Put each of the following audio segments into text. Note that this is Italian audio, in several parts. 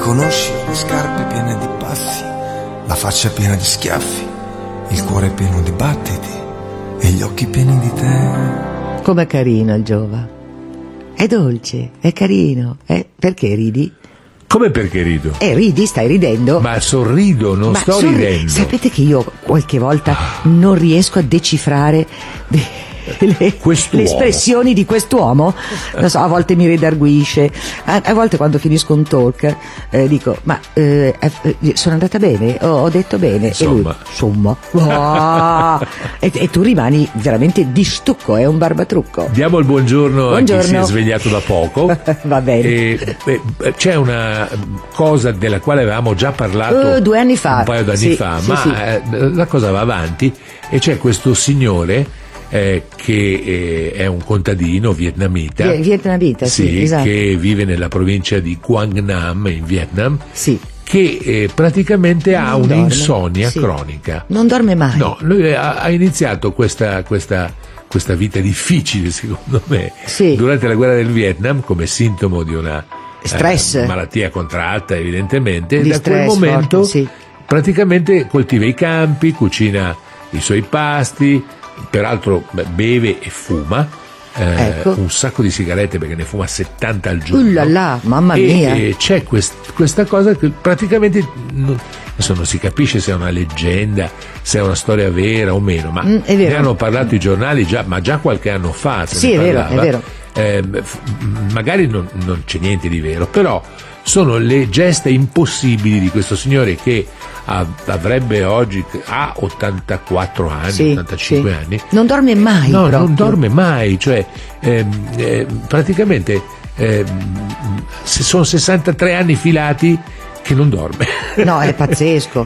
riconosci le scarpe piene di passi, la faccia piena di schiaffi, il cuore pieno di battiti e gli occhi pieni di te. Com'è carino il Giova. È dolce, è carino. Perché ridi? Come perché rido? Ridi, stai ridendo? Ma sorrido, non sto ridendo. Sapete che io qualche volta non riesco a decifrare le espressioni di quest'uomo? Non so, a volte mi redarguisce, a volte quando finisco un talk dico, ma sono andata bene? Ho detto bene? Insomma. Oh, e tu rimani veramente di stucco, è un barbatrucco. Diamo il buongiorno a chi si è svegliato da poco. Va bene. C'è una cosa della quale avevamo già parlato 2 anni fa, un paio d'anni fa, ma la cosa va avanti e c'è questo signore che è un contadino vietnamita, esatto, che vive nella provincia di Quang Nam in Vietnam, che praticamente ha un'insonnia cronica. Non dorme mai. No, lui ha iniziato questa vita difficile, secondo me, durante la guerra del Vietnam, come sintomo di una stress, malattia contratta evidentemente, di da quel momento forte, praticamente coltiva i campi, cucina i suoi pasti, peraltro beve e fuma, un sacco di sigarette perché ne fuma 70 al giorno. Mamma mia. E c'è questa cosa che praticamente adesso non si capisce se è una leggenda, se è una storia vera o meno, ma ne hanno parlato i giornali già qualche anno fa. È vero. Magari non c'è niente di vero, però sono le gesta impossibili di questo signore che avrebbe oggi 84 anni, 85 anni. Non dorme mai. No, non dorme mai, cioè praticamente se sono 63 anni filati che non dorme. No, è pazzesco.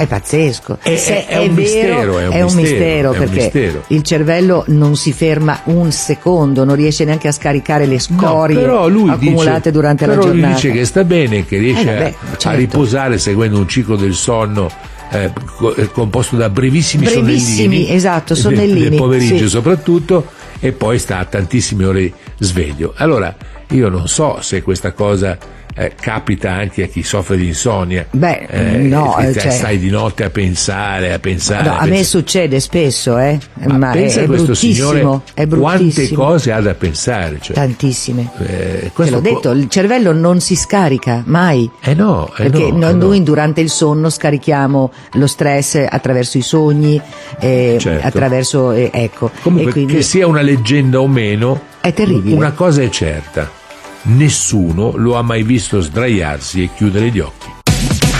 È un mistero perché il cervello non si ferma un secondo, non riesce neanche a scaricare le scorie accumulate durante la giornata. Però lui dice che sta bene, che riesce a riposare seguendo un ciclo del sonno composto da brevissimi sonnellini. Esatto, sonnellini. Del pomeriggio soprattutto, e poi sta a tantissime ore sveglio. Allora, io non so se questa cosa capita anche a chi soffre di insonnia. Stai di notte a pensare. No, a me succede spesso, ma pensa è questo bruttissimo, signore è bruttissimo. Quante cose ha da pensare, cioè. Tantissime. Te l'ho detto, il cervello non si scarica mai. Perché noi durante il sonno scarichiamo lo stress attraverso i sogni, attraverso Comunque, quindi, che sia una leggenda o meno, è terribile. Una cosa è certa: nessuno lo ha mai visto sdraiarsi e chiudere gli occhi.